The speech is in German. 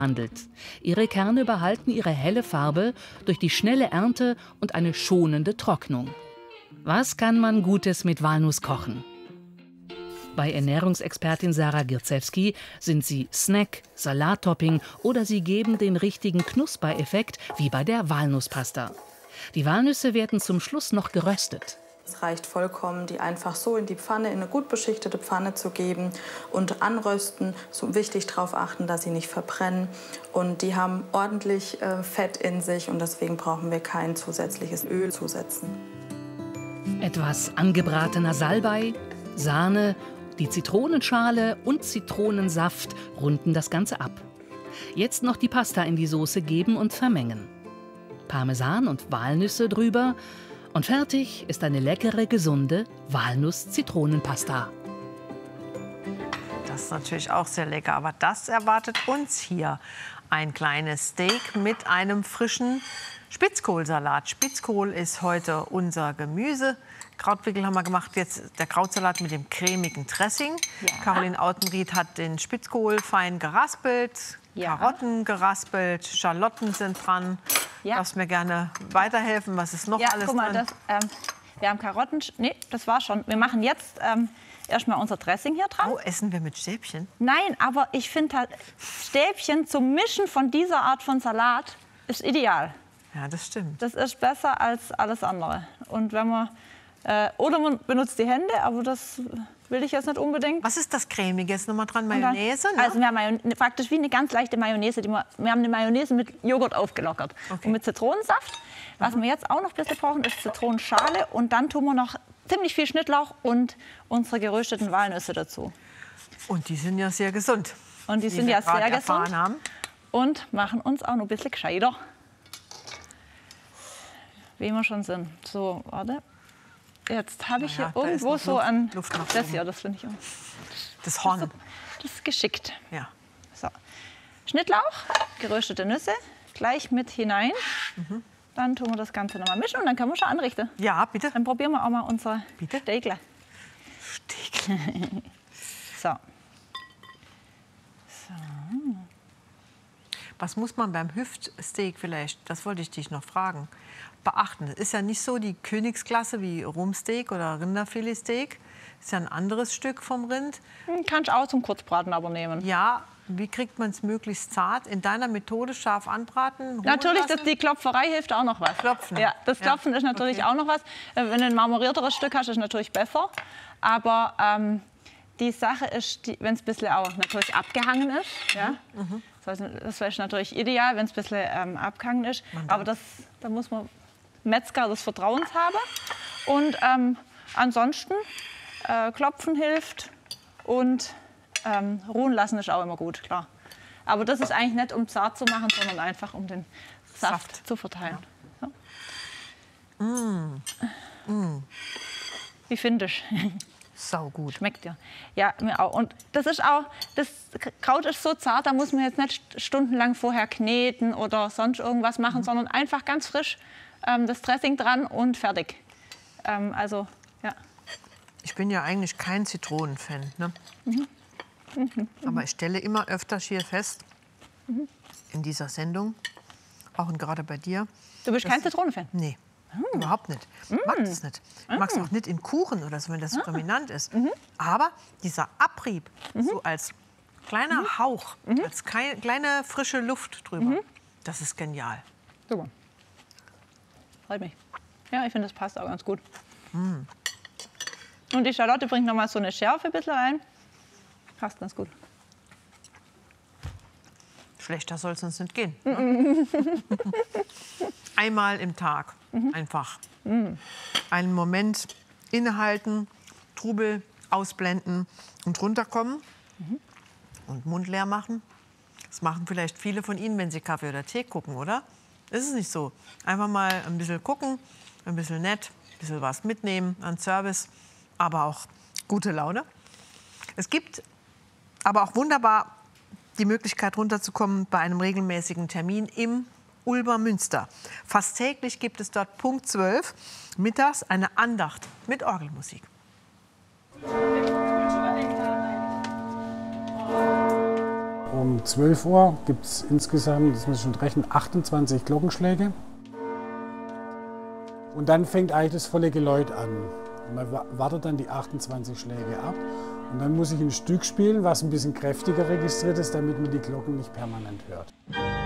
handelt. Ihre Kerne behalten ihre helle Farbe durch die schnelle Ernte und eine schonende Trocknung. Was kann man Gutes mit Walnuss kochen? Bei Ernährungsexpertin Sarah Gierczewski sind sie Snack, Salattopping oder sie geben den richtigen Knuspereffekt wie bei der Walnusspasta. Die Walnüsse werden zum Schluss noch geröstet. Es reicht vollkommen, die einfach so in die Pfanne, in eine gut beschichtete Pfanne zu geben und anrösten. So wichtig darauf achten, dass sie nicht verbrennen. Und die haben ordentlich Fett in sich und deswegen brauchen wir kein zusätzliches Öl zusetzen. Etwas angebratener Salbei, Sahne, die Zitronenschale und Zitronensaft runden das Ganze ab. Jetzt noch die Pasta in die Soße geben und vermengen. Parmesan und Walnüsse drüber. Und fertig ist eine leckere, gesunde Walnuss-Zitronenpasta. Das ist natürlich auch sehr lecker, aber das erwartet uns hier. Ein kleines Steak mit einem frischen Spitzkohlsalat. Spitzkohl ist heute unser Gemüse. Krautwickel haben wir gemacht, jetzt der Krautsalat mit dem cremigen Dressing. Ja. Caroline Autenried hat den Spitzkohl fein geraspelt, ja. Karotten geraspelt, Schalotten sind dran. Ja. Darfst mir gerne weiterhelfen, was ist noch alles guck mal, dran? Wir haben Karotten, nee, das war schon. Wir machen jetzt erstmal unser Dressing hier dran. Oh, essen wir mit Stäbchen? Nein, aber ich finde halt, Stäbchen zum Mischen von dieser Art von Salat ist ideal. Ja, das stimmt. Das ist besser als alles andere. Und wenn man, oder man benutzt die Hände, aber das will ich jetzt nicht unbedingt. Was ist das Cremige jetzt nochmal dran? Mayonnaise? Dann, also wir haben praktisch wie eine ganz leichte Mayonnaise. Wir haben eine Mayonnaise mit Joghurt aufgelockert. Okay. Und mit Zitronensaft. Was wir jetzt auch noch ein bisschen brauchen, ist Zitronenschale. Und dann tun wir noch ziemlich viel Schnittlauch und unsere gerösteten Walnüsse dazu. Und die sind ja sehr gesund. Und die sind ja sehr gesund. Haben. Und machen uns auch noch ein bisschen gescheiter. Wie wir schon sind. So, warte. Jetzt habe ich hier irgendwo so ein... Das hier, das finde ich auch. Das Horn. Das ist geschickt. Ja. So. Schnittlauch, geröstete Nüsse, gleich mit hinein. Mhm. Dann tun wir das Ganze noch mal mischen und dann können wir schon anrichten. Ja, bitte. Dann probieren wir auch mal unser Steakle. Steakle. So. Was muss man beim Hüftsteak vielleicht, das wollte ich dich noch fragen, beachten? Es ist ja nicht so die Königsklasse wie Rumsteak oder Rinderfiletsteak. Das ist ja ein anderes Stück vom Rind. Kannst du auch zum Kurzbraten aber nehmen. Ja, wie kriegt man es möglichst zart? In deiner Methode scharf anbraten? Natürlich, die Klopferei hilft auch noch was. Klopfen? Ja, das Klopfen ist natürlich auch noch was. Wenn du ein marmorierteres Stück hast, ist es natürlich besser. Aber die Sache ist, wenn es ein bisschen auch natürlich abgehangen ist, ja, das wäre natürlich ideal, wenn es ein bisschen abgehangen ist. Aber da muss man Metzger des Vertrauens haben. Und ansonsten klopfen hilft und ruhen lassen ist auch immer gut, klar. Aber das ist eigentlich nicht, um zart zu machen, sondern einfach, um den Saft zu verteilen. Ja. Wie findest du? Sau gut. Schmeckt dir. Ja, mir auch. Und das Kraut ist so zart, da muss man jetzt nicht stundenlang vorher kneten oder sonst irgendwas machen, sondern einfach ganz frisch das Dressing dran und fertig. Also, ja. Ich bin ja eigentlich kein Zitronenfan, ne? Aber ich stelle immer öfter hier fest, in dieser Sendung, auch und gerade bei dir. Du bist kein Zitronenfan? Nee. Überhaupt nicht. Ich mag das nicht. Ich mag es auch nicht in Kuchen oder so, wenn das so dominant ist. Aber dieser Abrieb, so als kleiner Hauch, als kleine frische Luft drüber, das ist genial. Super. Freut mich. Ja, ich finde, das passt auch ganz gut. Und die Schalotte bringt noch mal so eine Schärfe ein bisschen rein. Passt ganz gut. Schlechter soll es uns nicht gehen. Einmal im Tag einfach. Einen Moment innehalten, Trubel ausblenden und runterkommen und Mund leer machen. Das machen vielleicht viele von Ihnen, wenn Sie Kaffee oder Tee gucken, oder? Ist es nicht so? Einfach mal ein bisschen gucken, ein bisschen nett, ein bisschen was mitnehmen an Service, aber auch gute Laune. Es gibt aber auch wunderbar die Möglichkeit, runterzukommen bei einem regelmäßigen Termin im Ulmer Münster. Fast täglich gibt es dort Punkt 12 mittags eine Andacht mit Orgelmusik. Um 12 Uhr gibt es insgesamt, das muss ich schon rechnen, 28 Glockenschläge. Und dann fängt eigentlich das volle Geläut an. Man wartet dann die 28 Schläge ab. Und dann muss ich ein Stück spielen, was ein bisschen kräftiger registriert ist, damit man die Glocken nicht permanent hört.